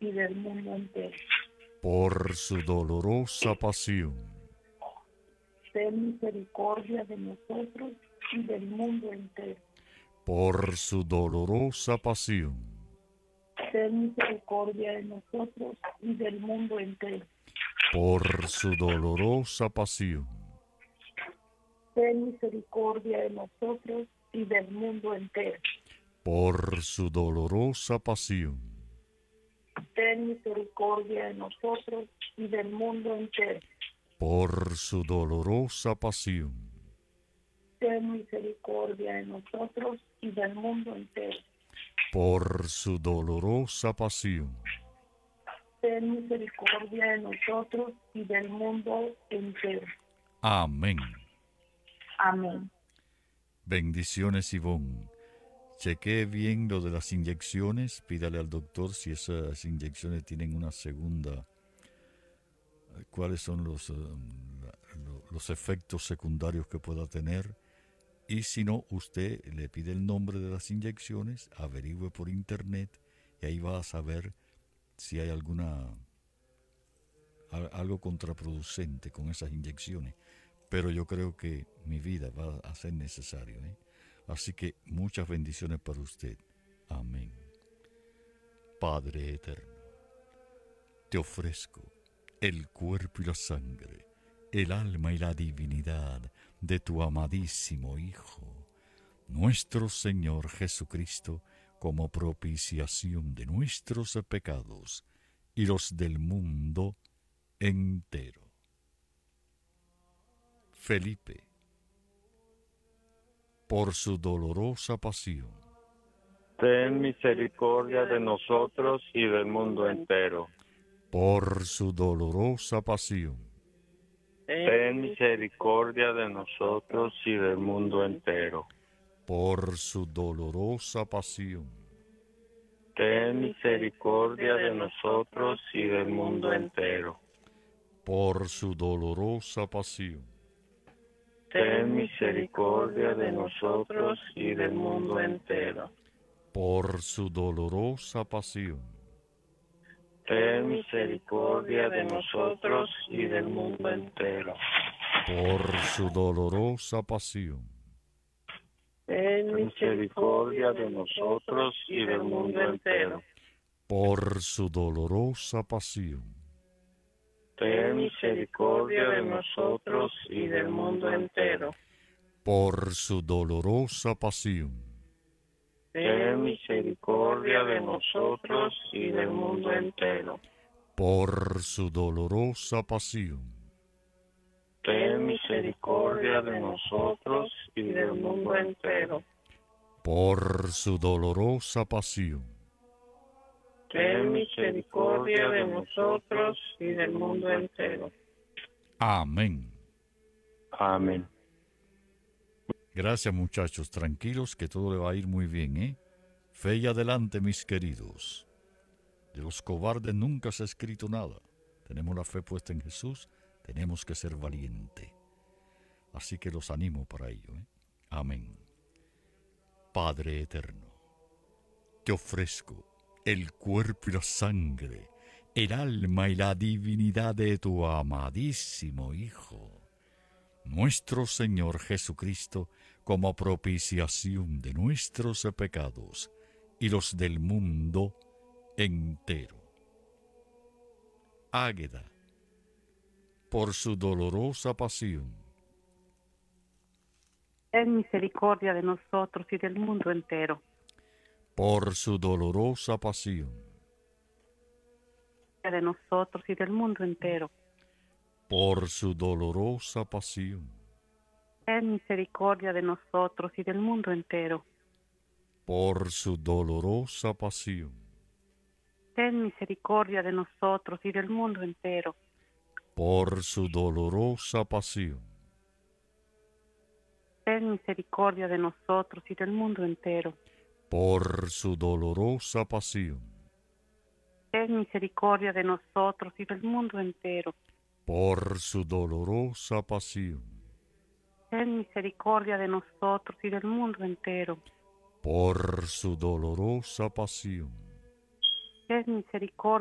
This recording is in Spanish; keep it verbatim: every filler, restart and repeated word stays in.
y del mundo entero. por su dolorosa pasión, Ten misericordia de nosotros y del mundo entero. por su dolorosa pasión, Ten misericordia de nosotros y del mundo entero. por su dolorosa pasión, Ten misericordia de nosotros y del mundo entero. por su dolorosa pasión, Ten misericordia de nosotros y del mundo entero. por su dolorosa pasión, Ten misericordia de nosotros y del mundo entero. por su dolorosa pasión. Ten misericordia de nosotros y del mundo entero. Amén. Amén. Bendiciones, Ivonne. Chequee bien lo de las inyecciones. Pídale al doctor si esas inyecciones tienen una segunda. Cuáles son los, uh, los efectos secundarios que pueda tener. Y si no, usted le pide el nombre de las inyecciones, averigüe por internet y ahí va a saber si hay alguna algo contraproducente con esas inyecciones. Pero yo creo que mi vida va a ser necesario, ¿eh? Así que muchas bendiciones para usted. Amén. Padre eterno, te ofrezco el cuerpo y la sangre, el alma y la divinidad de tu amadísimo Hijo, nuestro Señor Jesucristo, como propiciación de nuestros pecados y los del mundo entero. Felipe, por su dolorosa pasión, ten misericordia de nosotros y del mundo entero. por su dolorosa pasión, Ten misericordia de nosotros y del mundo entero. por su dolorosa pasión, Ten misericordia de nosotros y del mundo entero. por su dolorosa pasión, Ten misericordia de nosotros y del mundo entero. por su dolorosa pasión, Ten misericordia de nosotros y del mundo entero. por su dolorosa pasión, Ten misericordia de nosotros y del mundo entero. por su dolorosa pasión, Ten misericordia de nosotros y del mundo entero. por su dolorosa pasión, Ten misericordia de nosotros y del mundo entero. por su dolorosa pasión, Ten misericordia de nosotros y del mundo entero. por su dolorosa pasión, Ten misericordia de nosotros y del mundo entero. Amén. Amén. Gracias, muchachos, tranquilos que todo le va a ir muy bien, ¿eh? Fe y adelante, mis queridos. De los cobardes nunca se ha escrito nada. Tenemos la fe puesta en Jesús, tenemos que ser valientes. Así que los animo para ello, ¿eh? Amén. Padre eterno, te ofrezco el cuerpo y la sangre, el alma y la divinidad de tu amadísimo Hijo, nuestro Señor Jesucristo, como propiciación de nuestros pecados y los del mundo entero. Águeda, por su dolorosa pasión, ten misericordia de nosotros y del mundo entero. por su dolorosa pasión, De nosotros y del mundo entero. por su dolorosa pasión, Ten misericordia de nosotros y del mundo entero. por su dolorosa pasión, Ten misericordia de nosotros y del mundo entero. por su dolorosa pasión, Ten misericordia de nosotros y del mundo entero. por su dolorosa pasión, Ten misericordia de nosotros y del mundo entero. por su dolorosa pasión, Ten misericordia de nosotros y del mundo entero. por su dolorosa pasión, Ten misericordia